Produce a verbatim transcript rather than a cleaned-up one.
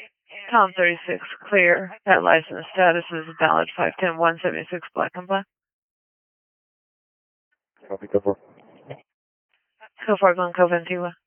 Tom thirty-six, clear. That license status is valid five ten one seventy-six black and black. Copy, go for. Go for Glencoe Ventura.